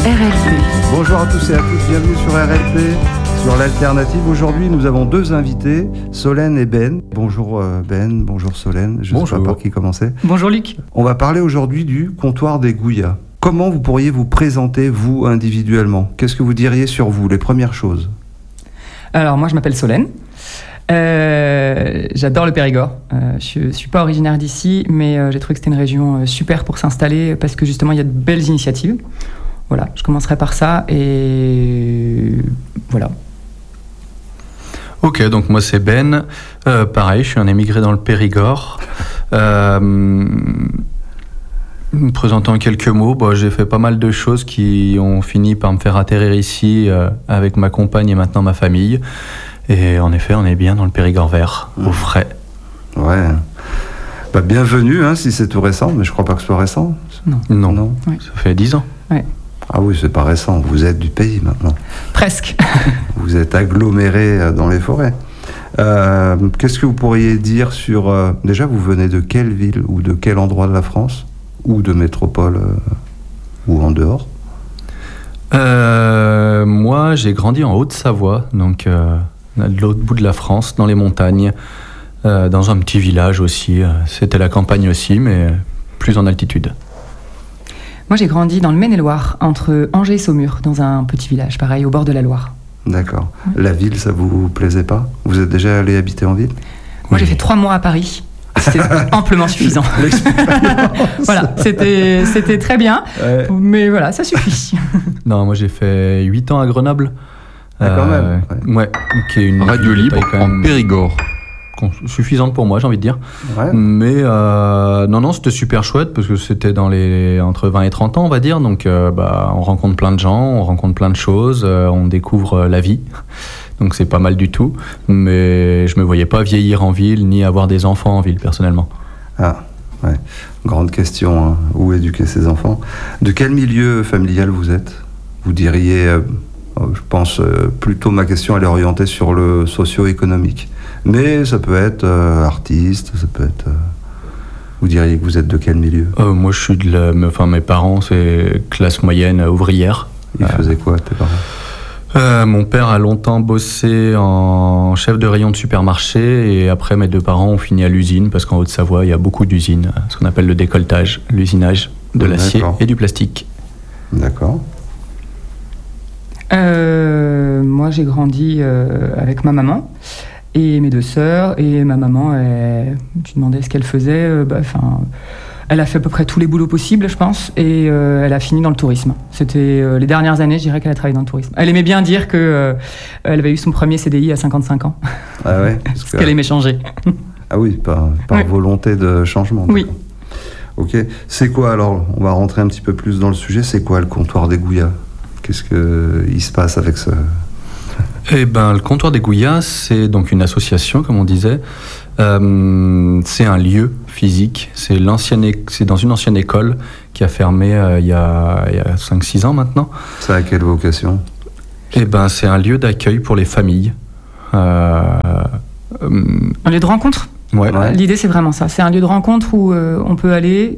RLP. Bonjour à tous et à toutes, bienvenue sur RLP, sur l'Alternative. Aujourd'hui, nous avons deux invités, Solène et Ben. Bonjour Ben, bonjour Solène, je ne sais pas par qui commencer. Bonjour Luc. On va parler aujourd'hui du comptoir des Gouyas. Comment vous pourriez vous présenter, vous, individuellement ? Qu'est-ce que vous diriez sur vous, les premières choses ? Alors moi je m'appelle Solène. J'adore le Périgord. Je suis pas originaire d'ici, mais j'ai trouvé que c'était une région super pour s'installer parce que justement il y a de belles initiatives. Voilà, je commencerai par ça et voilà. Ok, donc moi c'est Ben. Pareil, je suis un émigré dans le Périgord. Me présentant en quelques mots, j'ai fait pas mal de choses qui ont fini par me faire atterrir ici avec ma compagne et maintenant ma famille. Et en effet, on est bien dans le Périgord vert, au frais. Ouais. Bienvenue, si c'est tout récent, mais je crois pas que ce soit récent. Non. Ouais. Ça fait 10 ans. Ouais. Ah oui, c'est pas récent, vous êtes du pays maintenant. Presque. Vous êtes agglomérés dans les forêts. Qu'est-ce que vous pourriez dire sur... déjà, vous venez de quelle ville ou de quel endroit de la France ? Ou de métropole ou en dehors ? Moi, j'ai grandi en Haute-Savoie, donc de l'autre bout de la France, dans les montagnes, dans un petit village aussi. C'était la campagne aussi, mais plus en altitude. Moi j'ai grandi dans le Maine-et-Loire, entre Angers et Saumur, dans un petit village, pareil, au bord de la Loire. D'accord. Ouais. La ville, ça vous plaisait pas ? Vous êtes déjà allé habiter en ville ? Moi j'ai fait 3 mois à Paris. C'était amplement suffisant. Voilà, c'était très bien, mais voilà, ça suffit. Non, moi j'ai fait 8 ans à Grenoble. Ah, quand même. Ouais, qui est une radio libre en Périgord. Suffisante pour moi, j'ai envie de dire. Ouais. Mais non, c'était super chouette parce que c'était entre 20 et 30 ans, on va dire. Donc on rencontre plein de gens, on rencontre plein de choses, on découvre la vie. Donc c'est pas mal du tout. Mais je me voyais pas vieillir en ville ni avoir des enfants en ville, personnellement. Ah, ouais. Grande question, où éduquer ses enfants ? De quel milieu familial vous êtes ? Vous diriez, je pense plutôt ma question elle est orientée sur le socio-économique. Mais ça peut être artiste, ça peut être... vous diriez que vous êtes de quel milieu ? Moi je suis mes parents c'est classe moyenne ouvrière. Ils faisaient quoi tes parents ? Mon père a longtemps bossé en chef de rayon de supermarché et après mes 2 parents ont fini à l'usine parce qu'en Haute-Savoie il y a beaucoup d'usines, ce qu'on appelle le décolletage, l'usinage de l'acier et du plastique. D'accord. Moi j'ai grandi avec ma maman et mes 2 sœurs et ma maman, tu demandais ce qu'elle faisait, elle a fait à peu près tous les boulots possibles, je pense, et elle a fini dans le tourisme. C'était les dernières années, je dirais qu'elle a travaillé dans le tourisme. Elle aimait bien dire qu'elle avait eu son premier CDI à 55 ans. Ah ouais, parce qu'elle aimait changer. Ah oui, par volonté de changement. Oui. Ok. C'est quoi alors ? On va rentrer un petit peu plus dans le sujet. C'est quoi le comptoir des Gouyas ? Qu'est-ce qu'il se passe avec ce... le comptoir des Gouyas, c'est donc une association, comme on disait. C'est un lieu physique. C'est dans une ancienne école qui a fermé il y a 5-6 ans maintenant. Ça a quelle vocation ? C'est un lieu d'accueil pour les familles. Un lieu de rencontre ? Ouais. L'idée, c'est vraiment ça. C'est un lieu de rencontre où on peut aller